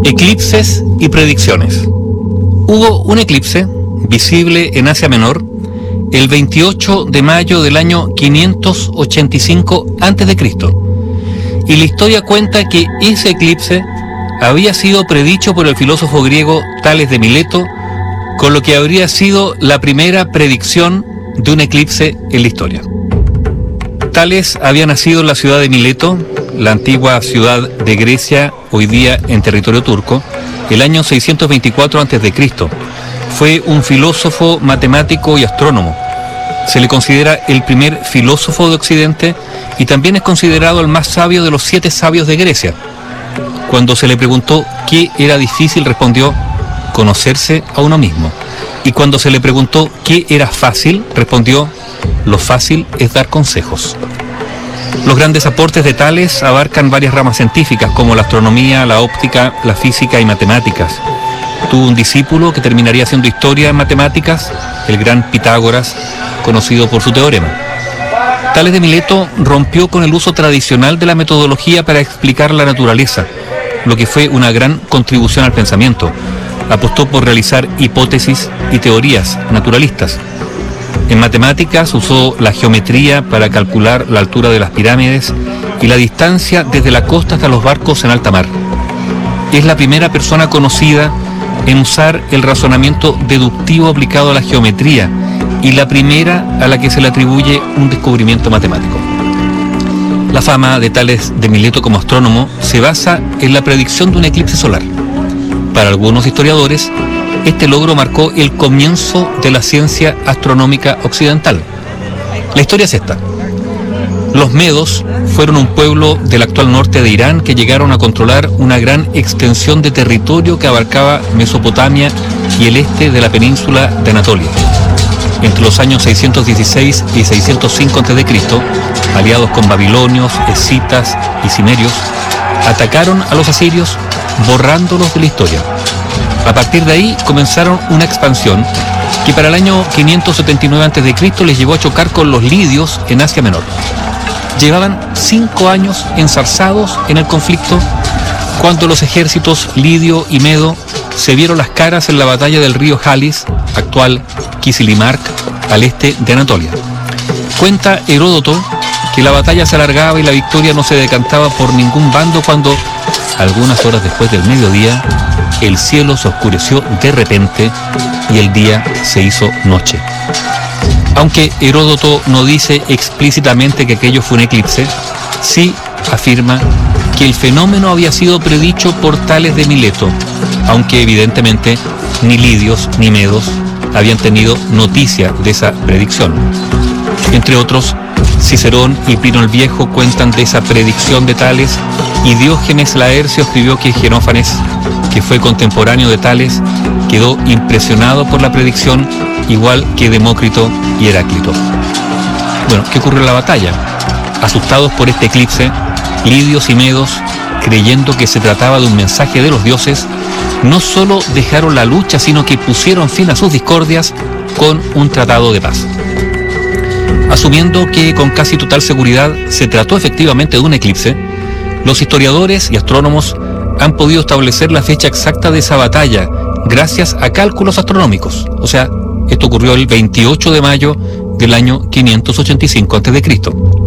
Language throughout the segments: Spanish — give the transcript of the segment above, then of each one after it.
Eclipses y predicciones. Hubo un eclipse visible en Asia Menor el 28 de mayo del año 585 a.C. Y la historia cuenta que ese eclipse había sido predicho por el filósofo griego Tales de Mileto, con lo que habría sido la primera predicción de un eclipse en la historia. Tales había nacido en la ciudad de Mileto, la antigua ciudad de Grecia, hoy día en territorio turco, el año 624 a.C. Fue un filósofo, matemático y astrónomo. Se le considera el primer filósofo de Occidente y también es considerado el más sabio de los 7 sabios de Grecia. Cuando se le preguntó qué era difícil, respondió: conocerse a uno mismo. Y cuando se le preguntó qué era fácil, respondió: lo fácil es dar consejos. Los grandes aportes de Tales abarcan varias ramas científicas como la astronomía, la óptica, la física y matemáticas. Tuvo un discípulo que terminaría haciendo historia en matemáticas, el gran Pitágoras, conocido por su teorema. Tales de Mileto rompió con el uso tradicional de la metodología para explicar la naturaleza, lo que fue una gran contribución al pensamiento. Apostó por realizar hipótesis y teorías naturalistas. En matemáticas usó la geometría para calcular la altura de las pirámides y la distancia desde la costa hasta los barcos en alta mar. Es la primera persona conocida en usar el razonamiento deductivo aplicado a la geometría y la primera a la que se le atribuye un descubrimiento matemático. La fama de Tales de Mileto como astrónomo se basa en la predicción de un eclipse solar. Para algunos historiadores, este logro marcó el comienzo de la ciencia astronómica occidental. La historia es esta. Los medos fueron un pueblo del actual norte de Irán que llegaron a controlar una gran extensión de territorio que abarcaba Mesopotamia y el este de la península de Anatolia. Entre los años 616 y 605 a.C., aliados con babilonios, escitas y cimerios, atacaron a los asirios borrándolos de la historia. A partir de ahí comenzaron una expansión que para el año 579 a.C. les llevó a chocar con los lidios en Asia Menor. Llevaban 5 años enzarzados en el conflicto cuando los ejércitos lidio y medo se vieron las caras en la batalla del río Halis, actual Kizilimark, al este de Anatolia. Cuenta Heródoto que la batalla se alargaba y la victoria no se decantaba por ningún bando cuando, algunas horas después del mediodía, el cielo se oscureció de repente y el día se hizo noche. Aunque Heródoto no dice explícitamente que aquello fue un eclipse, sí afirma que el fenómeno había sido predicho por Tales de Mileto, aunque evidentemente ni lidios ni medos habían tenido noticia de esa predicción. Entre otros, Cicerón y Plinio el Viejo cuentan de esa predicción de Tales, y Diógenes Laercio escribió que Genófanes, que fue contemporáneo de Tales, quedó impresionado por la predicción, igual que Demócrito y Heráclito. Bueno, ¿qué ocurrió en la batalla? Asustados por este eclipse, lidios y medos, creyendo que se trataba de un mensaje de los dioses, no solo dejaron la lucha, sino que pusieron fin a sus discordias con un tratado de paz. Asumiendo que con casi total seguridad se trató efectivamente de un eclipse, los historiadores y astrónomos han podido establecer la fecha exacta de esa batalla gracias a cálculos astronómicos. O sea, esto ocurrió el 28 de mayo del año 585 a.C.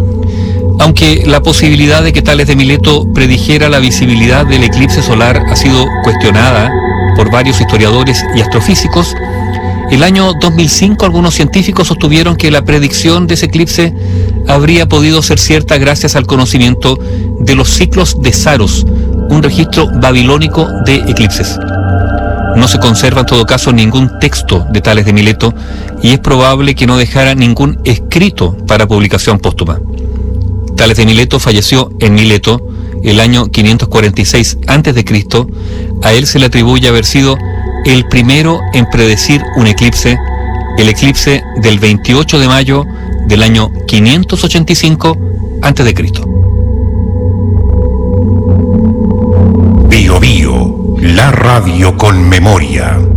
Aunque la posibilidad de que Tales de Mileto predijera la visibilidad del eclipse solar ha sido cuestionada por varios historiadores y astrofísicos, el año 2005 algunos científicos sostuvieron que la predicción de ese eclipse habría podido ser cierta gracias al conocimiento de los ciclos de Saros, un registro babilónico de eclipses. No se conserva en todo caso ningún texto de Tales de Mileto y es probable que no dejara ningún escrito para publicación póstuma. Tales de Mileto falleció en Mileto el año 546 a.C. A él se le atribuye haber sido el primero en predecir un eclipse, el eclipse del 28 de mayo del año 585 a.C. Bio Bio, la radio con memoria.